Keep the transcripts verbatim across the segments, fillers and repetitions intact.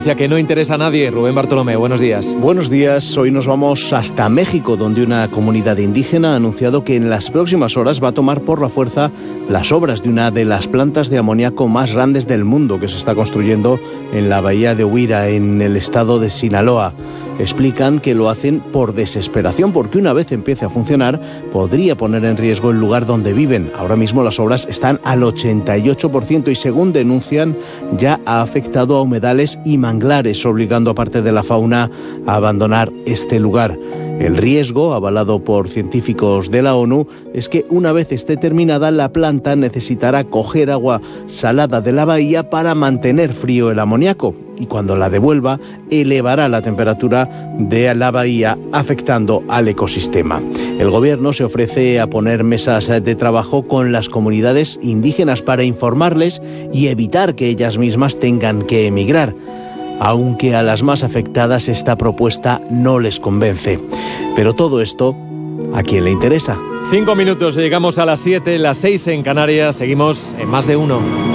Que no interesa a nadie. Rubén Bartolomé, buenos días. Buenos días. Hoy nos vamos hasta México, donde una comunidad indígena ha anunciado que en las próximas horas va a tomar por la fuerza las obras de una de las plantas de amoníaco más grandes del mundo que se está construyendo en la bahía de Huira, en el estado de Sinaloa. Explican que lo hacen por desesperación, porque una vez empiece a funcionar podría poner en riesgo el lugar donde viven. Ahora mismo las obras están al ochenta y ocho por ciento y, según denuncian, ya ha afectado a humedales y manglares, obligando a parte de la fauna a abandonar este lugar. El riesgo, avalado por científicos de la ONU, es que una vez esté terminada, la planta necesitará coger agua salada de la bahía para mantener frío el amoníaco, y cuando la devuelva elevará la temperatura de la bahía, afectando al ecosistema. El gobierno se ofrece a poner mesas de trabajo con las comunidades indígenas para informarles y evitar que ellas mismas tengan que emigrar, aunque a las más afectadas esta propuesta no les convence. Pero todo esto, ¿a quién le interesa? Cinco minutos, llegamos a las siete, las seis en Canarias, seguimos en Más de Uno.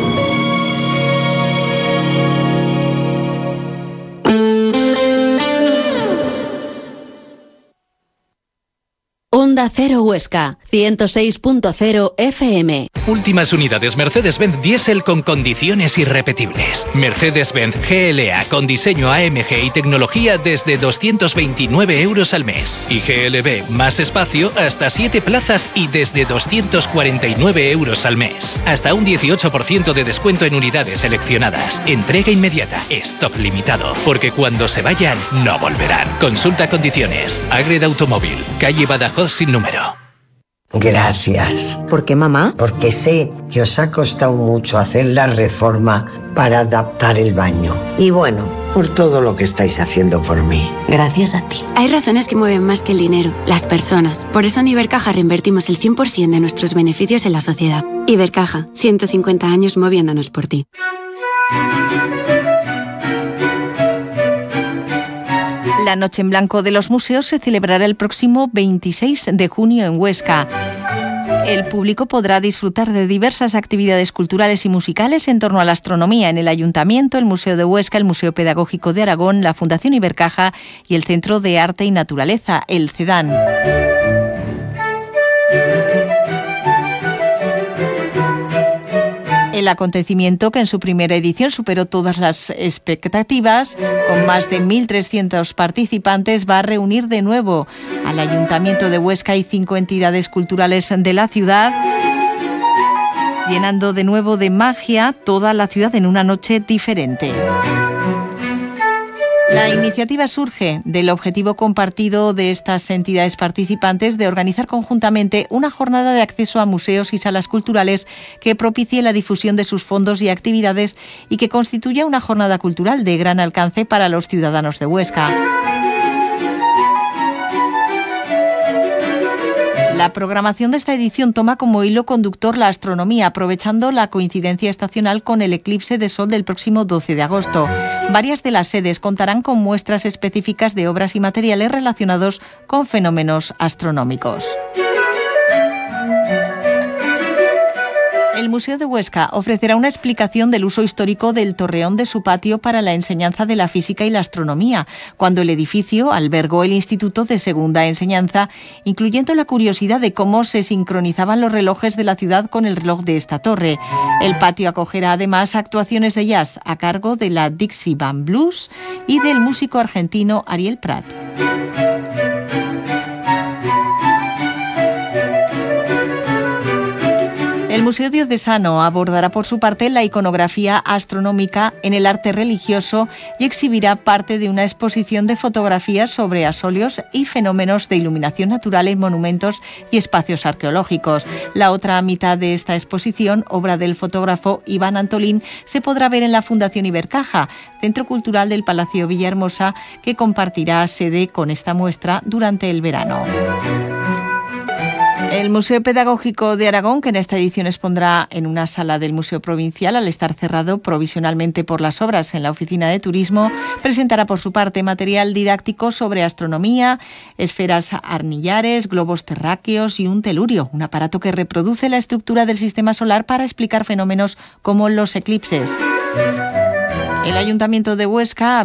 Onda Cero Huesca, ciento seis punto cero F M. Últimas unidades Mercedes-Benz Diesel con condiciones irrepetibles. Mercedes-Benz G L A con diseño A M G y tecnología desde doscientos veintinueve euros al mes. Y G L B más espacio hasta siete plazas y desde doscientos cuarenta y nueve euros al mes. Hasta un dieciocho por ciento de descuento en unidades seleccionadas. Entrega inmediata. Stock limitado. Porque cuando se vayan, no volverán. Consulta condiciones. Agreda Automóvil. Calle Badajoz sin número. Gracias. ¿Por qué, mamá? Porque sé que os ha costado mucho hacer la reforma para adaptar el baño. Y bueno, por todo lo que estáis haciendo por mí. Gracias a ti. Hay razones que mueven más que el dinero, las personas. Por eso en Ibercaja reinvertimos el cien por ciento de nuestros beneficios en la sociedad. Ibercaja, ciento cincuenta años moviéndonos por ti. La Noche en Blanco de los Museos se celebrará el próximo veintiséis de junio en Huesca. El público podrá disfrutar de diversas actividades culturales y musicales en torno a la astronomía en el Ayuntamiento, el Museo de Huesca, el Museo Pedagógico de Aragón, la Fundación Ibercaja y el Centro de Arte y Naturaleza, el CEDAN. El acontecimiento, que en su primera edición superó todas las expectativas, con más de mil trescientos participantes, va a reunir de nuevo al Ayuntamiento de Huesca y cinco entidades culturales de la ciudad, llenando de nuevo de magia toda la ciudad en una noche diferente. La iniciativa surge del objetivo compartido de estas entidades participantes de organizar conjuntamente una jornada de acceso a museos y salas culturales que propicie la difusión de sus fondos y actividades y que constituya una jornada cultural de gran alcance para los ciudadanos de Huesca. La programación de esta edición toma como hilo conductor la astronomía, aprovechando la coincidencia estacional con el eclipse de sol del próximo doce de agosto. Varias de las sedes contarán con muestras específicas de obras y materiales relacionados con fenómenos astronómicos. El Museo de Huesca ofrecerá una explicación del uso histórico del torreón de su patio para la enseñanza de la física y la astronomía, cuando el edificio albergó el Instituto de Segunda Enseñanza, incluyendo la curiosidad de cómo se sincronizaban los relojes de la ciudad con el reloj de esta torre. El patio acogerá además actuaciones de jazz a cargo de la Dixie Band Blues y del músico argentino Ariel Prat. El Museo Diocesano abordará por su parte la iconografía astronómica en el arte religioso y exhibirá parte de una exposición de fotografías sobre asolios y fenómenos de iluminación natural en monumentos y espacios arqueológicos. La otra mitad de esta exposición, obra del fotógrafo Iván Antolín, se podrá ver en la Fundación Ibercaja, Centro Cultural del Palacio Villahermosa, que compartirá sede con esta muestra durante el verano. El Museo Pedagógico de Aragón, que en esta edición expondrá en una sala del Museo Provincial al estar cerrado provisionalmente por las obras en la Oficina de Turismo, presentará por su parte material didáctico sobre astronomía, esferas arnillares, globos terráqueos y un telurio, un aparato que reproduce la estructura del sistema solar para explicar fenómenos como los eclipses. El Ayuntamiento de Huesca